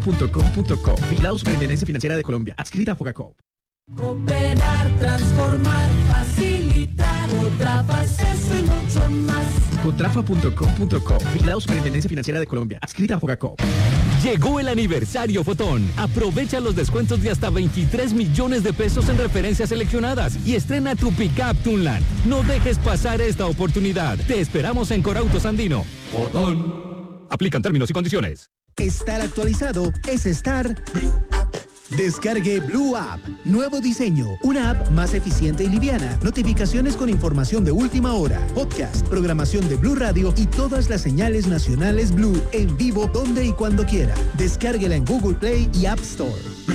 .com.co. Vigilado Superintendencia Financiera de Colombia. Adscrita a Fogacop. Cooperar, transformar, facilitar, otra fase y mucho más. Cotrafa.com.co. Vigilado Superintendencia Financiera de Colombia. Adscrita a Fogacop. Llegó el aniversario Fotón. Aprovecha los descuentos de hasta 23 millones de pesos en referencias seleccionadas y estrena tu pickup Tunland. No dejes pasar esta oportunidad. Te esperamos en Corautos Andino. Fotón. Aplican términos y condiciones. Estar actualizado es estar... Descargue Blue App. Nuevo diseño. Una app más eficiente y liviana. Notificaciones con información de última hora. Podcast, programación de Blue Radio y todas las señales nacionales Blue en vivo donde y cuando quiera. Descárguela en Google Play y App Store.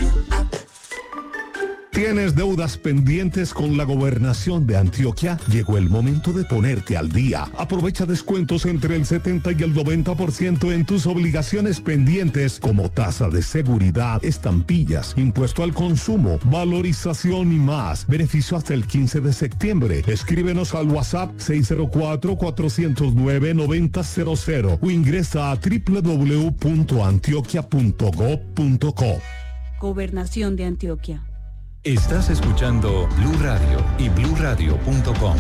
¿Tienes deudas pendientes con la Gobernación de Antioquia? Llegó el momento de ponerte al día. Aprovecha descuentos entre el 70 y el 90% en tus obligaciones pendientes, como tasa de seguridad, estampillas, impuesto al consumo, valorización y más. Beneficio hasta el 15 de septiembre. Escríbenos al WhatsApp 604-409-9000 o ingresa a www.antioquia.gov.co. Gobernación de Antioquia. Estás escuchando Blue Radio y BlueRadio.com.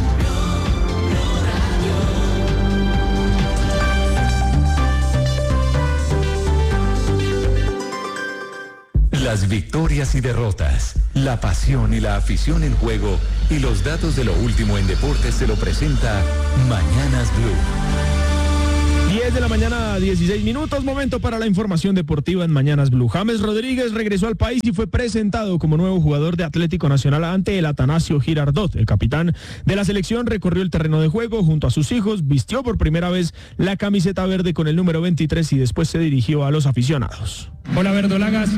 Las victorias y derrotas, la pasión y la afición en juego y los datos de lo último en deportes se lo presenta Mañanas Blue. 10 de la mañana, 16 minutos, momento para la información deportiva en Mañanas Blue. James Rodríguez regresó al país y fue presentado como nuevo jugador de Atlético Nacional ante el Atanasio Girardot. El capitán de la selección recorrió el terreno de juego junto a sus hijos, vistió por primera vez la camiseta verde con el número 23 y después se dirigió a los aficionados. Hola verdolagas.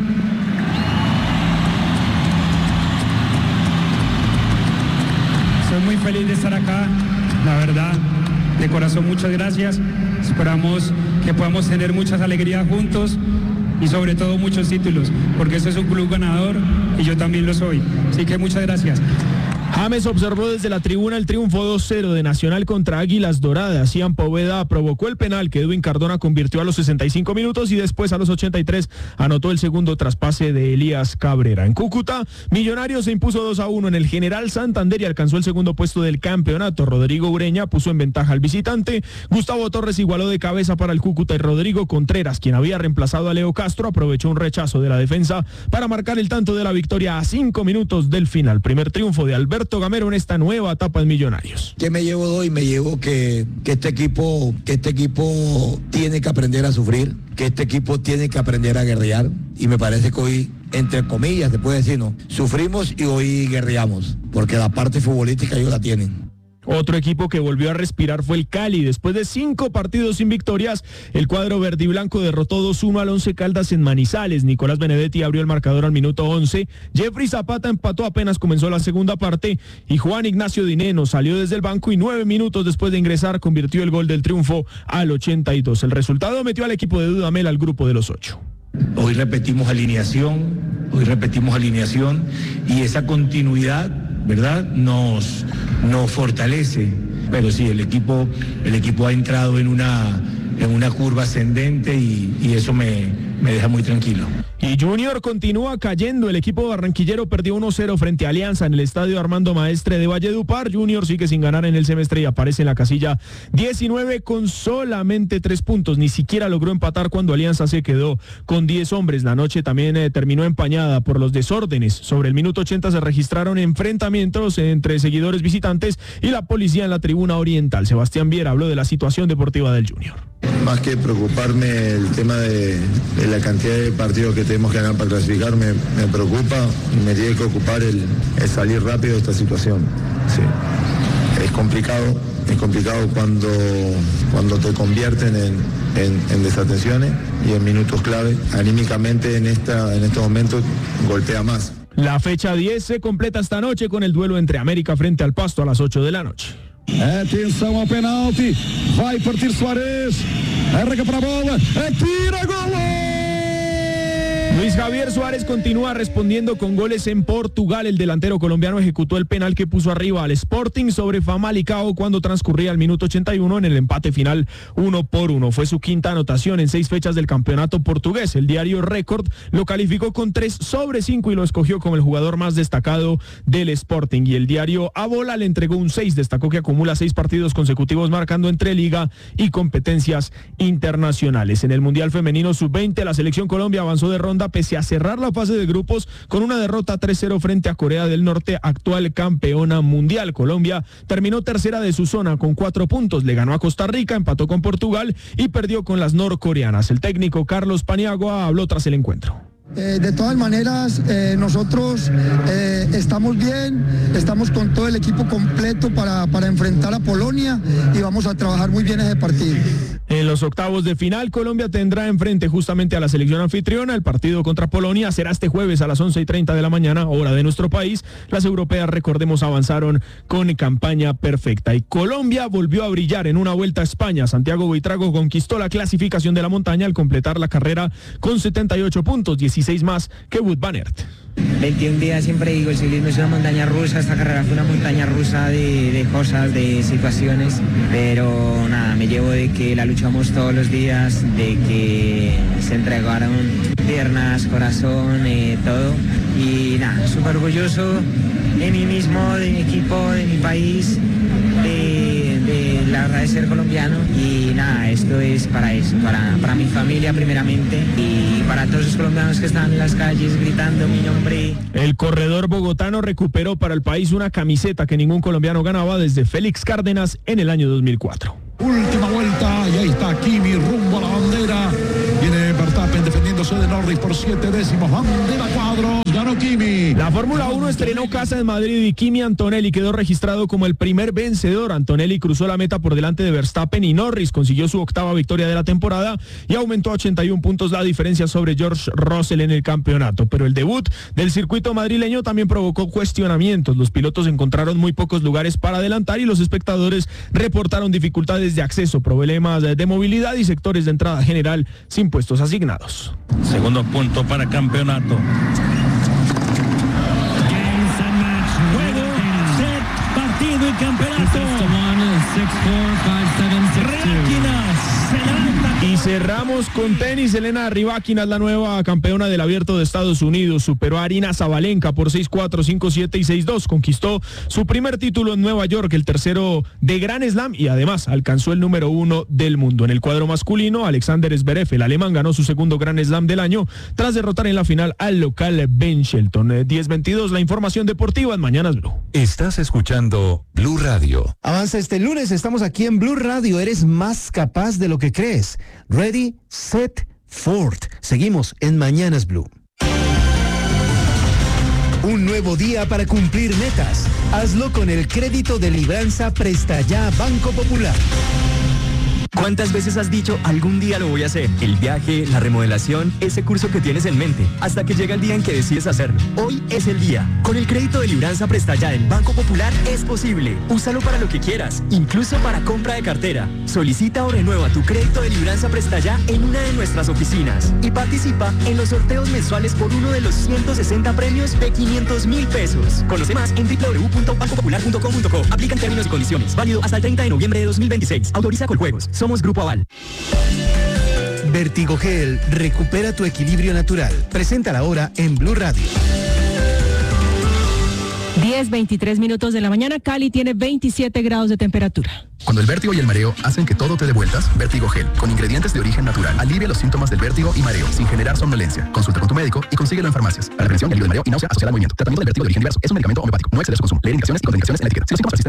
Soy muy feliz de estar acá, la verdad. De corazón, muchas gracias. Esperamos que podamos tener muchas alegrías juntos y sobre todo muchos títulos, porque este es un club ganador y yo también lo soy. Así que muchas gracias. James observó desde la tribuna el triunfo 2-0 de Nacional contra Águilas Doradas. Ian Poveda provocó el penal que Edwin Cardona convirtió a los 65 minutos y después a los 83 anotó el segundo traspase de Elías Cabrera. En Cúcuta, Millonarios se impuso 2-1 en el General Santander y alcanzó el segundo puesto del campeonato. Rodrigo Ureña puso en ventaja al visitante. Gustavo Torres igualó de cabeza para el Cúcuta y Rodrigo Contreras, quien había reemplazado a Leo Castro, aprovechó un rechazo de la defensa para marcar el tanto de la victoria a 5 minutos del final. Primer triunfo de Alberto Gamero en esta nueva etapa en Millonarios. ¿Qué me llevo hoy? Me llevo que este equipo tiene que aprender a sufrir, que este equipo tiene que aprender a guerrear, y me parece que hoy, entre comillas, se puede decir, ¿no? Sufrimos y hoy guerreamos, porque la parte futbolística ellos la tienen. Otro equipo que volvió a respirar fue el Cali. Después de 5 partidos sin victorias, el cuadro verde y blanco derrotó 2-1 al Once Caldas en Manizales. Nicolás Benedetti abrió el marcador al minuto 11. Jeffrey Zapata empató apenas comenzó la segunda parte y Juan Ignacio Dineno salió desde el banco y 9 minutos después de ingresar convirtió el gol del triunfo al 82. El resultado metió al equipo de Dudamel al grupo de los 8. Hoy repetimos alineación y esa continuidad, ¿verdad?, nos fortalece. Pero sí, el equipo ha entrado en una curva ascendente y eso me deja muy tranquilo. Y Junior continúa cayendo. El equipo barranquillero perdió 1-0 frente a Alianza en el estadio Armando Maestre de Valledupar. Junior sigue sin ganar en el semestre y aparece en la casilla 19 con solamente 3 puntos. Ni siquiera logró empatar cuando Alianza se quedó con 10 hombres. La noche también terminó empañada por los desórdenes. Sobre el minuto 80 se registraron enfrentamientos entre seguidores visitantes y la policía en la tribuna oriental. Sebastián Viera habló de la situación deportiva del Junior. Más que preocuparme el tema de la cantidad de partidos que tenemos que ganar para clasificar, me preocupa y me tiene que ocupar el salir rápido de esta situación. Sí. Es complicado cuando te convierten en desatenciones y en minutos clave. Anímicamente en estos momentos golpea más. La fecha 10 se completa esta noche con el duelo entre América frente al Pasto a las 8 de la noche. Atenção ao penalti, vai partir Suárez, arranca para a bola, atira, golo! Luis Javier Suárez continúa respondiendo con goles en Portugal. El delantero colombiano ejecutó el penal que puso arriba al Sporting sobre Famalicão cuando transcurría el minuto 81 en el empate final 1-1. Fue su quinta anotación en 6 fechas del campeonato portugués. El diario Record lo calificó con 3/5 y lo escogió como el jugador más destacado del Sporting. Y el diario A Bola le entregó un 6. Destacó que acumula 6 partidos consecutivos marcando entre liga y competencias internacionales. En el Mundial Femenino Sub-20, la selección Colombia avanzó de ronda pese a cerrar la fase de grupos con una derrota 3-0 frente a Corea del Norte, actual campeona mundial. Colombia terminó tercera de su zona con 4 puntos, le ganó a Costa Rica, empató con Portugal y perdió con las norcoreanas. El técnico Carlos Paniagua habló tras el encuentro. De todas maneras, nosotros estamos bien, estamos con todo el equipo completo para enfrentar a Polonia y vamos a trabajar muy bien ese partido. En los octavos de final, Colombia tendrá enfrente justamente a la selección anfitriona. El partido contra Polonia será este jueves a las 11:30 de la mañana, hora de nuestro país. Las europeas, recordemos, avanzaron con campaña perfecta. Y Colombia volvió a brillar en una vuelta a España. Santiago Buitrago conquistó la clasificación de la montaña al completar la carrera con 78 puntos, 16 más que Wout van Aert. 21 días, siempre digo, el ciclismo es una montaña rusa. Esta carrera fue una montaña rusa de cosas, de situaciones, pero nada, me llevo de que la luchamos todos los días, de que se entregaron piernas, corazón, todo, y nada, súper orgulloso de mí mismo, de mi equipo, de mi país, de la verdad de ser colombiano, y nada, esto es para eso, para mi familia primeramente, y para todos los colombianos que están en las calles gritando mi nombre. El corredor bogotano recuperó para el país una camiseta que ningún colombiano ganaba desde Félix Cárdenas en el año 2004. Última vuelta y ahí está Kimi rumbo a la bandera. Viene Verstappen defendiéndose de Norris por 7 décimos. Bandera cuadros, ganó Kimi. La Fórmula 1 estrenó casa en Madrid y Kimi Antonelli quedó registrado como el primer vencedor. Antonelli cruzó la meta por delante de Verstappen y Norris consiguió su 8ª victoria de la temporada y aumentó a 81 puntos la diferencia sobre George Russell en el campeonato. Pero el debut del circuito madrileño también provocó cuestionamientos. Los pilotos encontraron muy pocos lugares para adelantar y los espectadores reportaron dificultades de acceso, problemas de movilidad y sectores de entrada general sin puestos asignados. Segundo punto para campeonato. Juego, set, partido y campeonato. Y cerramos con tenis. Elena Rybakina es la nueva campeona del Abierto de Estados Unidos. Superó a Arina Sabalenka por 6-4, 5-7 y 6-2. Conquistó su primer título en Nueva York, el tercero de Grand Slam, y además alcanzó el número 1 del mundo. En el cuadro masculino, Alexander Zverev, el alemán, ganó su segundo Grand Slam del año tras derrotar en la final al local Ben Shelton. 10:22, la información deportiva en Mañanas Blue. Estás escuchando Blue Radio. Avanza este lunes, estamos aquí en Blue Radio. Eres más capaz de lo que crees. Ready, set, forth. Seguimos en Mañanas Blue. Un nuevo día para cumplir metas. Hazlo con el crédito de libranza Presta Ya Banco Popular. ¿Cuántas veces has dicho algún día lo voy a hacer? El viaje, la remodelación, ese curso que tienes en mente, hasta que llega el día en que decides hacerlo. Hoy es el día. Con el crédito de libranza Presta Ya del Banco Popular es posible. Úsalo para lo que quieras, incluso para compra de cartera. Solicita o renueva tu crédito de libranza Presta Ya en una de nuestras oficinas y participa en los sorteos mensuales por uno de los 160 premios de 500,000 pesos. Conoce más en www.bancopopular.com.co. Aplican términos y condiciones. Válido hasta el 30 de noviembre de 2026. Autoriza Coljuegos. Somos Grupo Aval. Vertigogel recupera tu equilibrio natural. Preséntala ahora en Blue Radio. 10:23 minutos de la mañana. Cali tiene 27 grados de temperatura. Cuando el vértigo y el mareo hacen que todo te dé vueltas, Vertigogel, con ingredientes de origen natural, alivia los síntomas del vértigo y mareo sin generar somnolencia. Consulta con tu médico y consíguelo en farmacias. Para la prevención y alivio del mareo y náusea asociada al movimiento. Tratamiento del vértigo de origen diverso. Es un medicamento homeopático. No exceder su consumo. Leer indicaciones y contraindicaciones en la etiqueta. Si los síntomas persisten,